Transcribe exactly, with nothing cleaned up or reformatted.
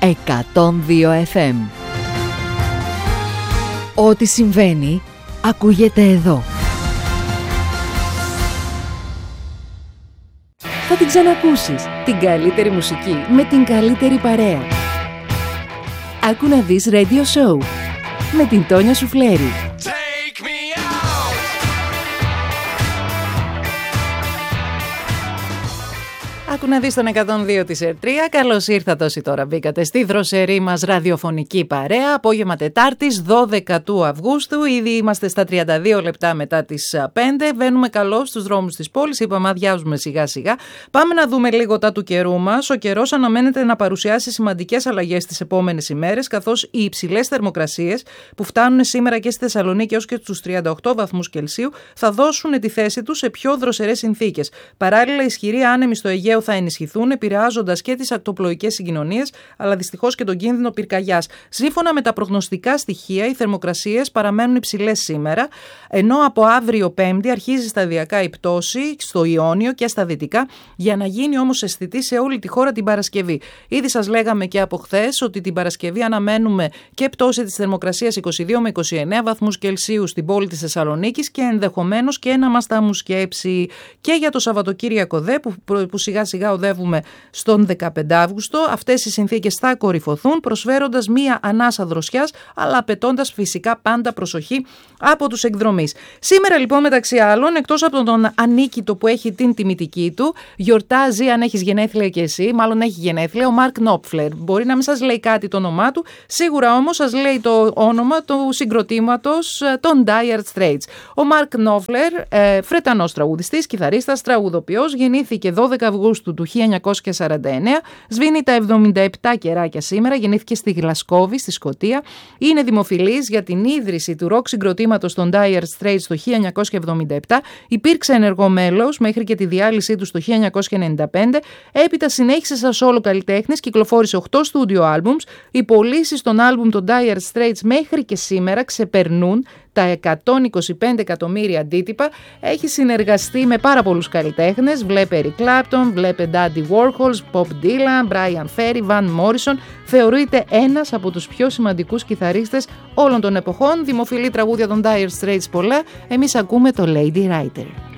εκατόν δύο εφ εμ. Ό,τι συμβαίνει, ακούγεται εδώ. Θα την ξανακούσεις, την καλύτερη μουσική με την καλύτερη παρέα. Άκου να δεις Radio Show με την Τόνια Σουφλέρη. Άκου να δεις τον εκατόν δύο της Ερτρία. Καλώς ήρθατε όσοι τώρα μπήκατε στη δροσερή μας ραδιοφωνική παρέα. Απόγευμα Τετάρτης, δώδεκα του Αυγούστου. Ήδη είμαστε στα τριάντα δύο λεπτά μετά τις πέντε. Βαίνουμε καλώς στους δρόμους της πόλης. Είπαμε, αδειάζουμε σιγά σιγά. Πάμε να δούμε λίγο τα του καιρού μας. Ο καιρός αναμένεται να παρουσιάσει σημαντικές αλλαγές τις επόμενες ημέρες, καθώς οι υψηλές θερμοκρασίες που φτάνουν σήμερα και στη Θεσσαλονίκη έως και στους τριάντα οκτώ βαθμούς Κελσίου θα δώσουν τη θέση τους σε πιο δροσερές συνθήκες. Παράλληλα, ισχυροί άνεμοι στο Αιγαίο θα ενισχυθούν, επηρεάζοντας και τις ακτοπλοϊκές συγκοινωνίες, αλλά δυστυχώς και τον κίνδυνο πυρκαγιάς. Σύμφωνα με τα προγνωστικά στοιχεία, οι θερμοκρασίες παραμένουν υψηλές σήμερα, ενώ από αύριο Πέμπτη αρχίζει σταδιακά η πτώση στο Ιόνιο και στα δυτικά, για να γίνει όμως αισθητή σε όλη τη χώρα την Παρασκευή. Ήδη σας λέγαμε και από χθες ότι την Παρασκευή αναμένουμε και πτώση της θερμοκρασίας είκοσι δύο με είκοσι εννέα βαθμούς Κελσίου στην πόλη της Θεσσαλονίκης και ενδεχομένως και να μας τα μου σκέψει και για το Σαββατοκύριακο δε, που, που σιγά σιγά οδεύουμε στον δεκαπέντε Αύγουστο. Αυτές οι συνθήκες θα κορυφωθούν, προσφέροντας μία ανάσα δροσιάς, αλλά απαιτώντας φυσικά πάντα προσοχή από τους εκδρομείς. Σήμερα λοιπόν, μεταξύ άλλων, εκτός από τον ανίκητο που έχει την τιμητική του, γιορτάζει, αν έχεις γενέθλια και εσύ, μάλλον έχει γενέθλια, ο Μαρκ Νόπφλερ. Μπορεί να μην σας λέει κάτι το όνομά του, σίγουρα όμως σας λέει το όνομα του συγκροτήματος των Dire Straits. Ο Μαρκ Νόπφλερ, ε, Βρετανός τραγουδιστής, κιθαρίστας, τραγουδοποιός, γεννήθηκε δώδεκα Αυγούστου του χίλια εννιακόσια σαράντα εννέα, σβήνει τα εβδομήντα επτά καιράκια σήμερα, γεννήθηκε στη Γλασκόβη, στη Σκωτία. Είναι δημοφιλής για την ίδρυση του ροκ συγκροτήματος των Dire Straits το χίλια εννιακόσια εβδομήντα επτά, υπήρξε ενεργό μέλος μέχρι και τη διάλυσή του το χίλια εννιακόσια ενενήντα πέντε, έπειτα συνέχισε σαν solo καλλιτέχνης, κυκλοφόρησε οκτώ studio albums, οι πωλήσεις των άλμπουμ των Dire Straits μέχρι και σήμερα ξεπερνούν τα εκατόν είκοσι πέντε εκατομμύρια αντίτυπα. Έχει συνεργαστεί με πάρα πολλούς καλλιτέχνες, βλέπε Eric Clapton, βλέπε Daddy Warhols, Bob Dylan, Brian Ferry, Van Morrison. Θεωρείται ένας από τους πιο σημαντικούς κιθαρίστες όλων των εποχών. Δημοφιλή τραγούδια των Dire Straits πολλά. Εμείς ακούμε το Lady Writer.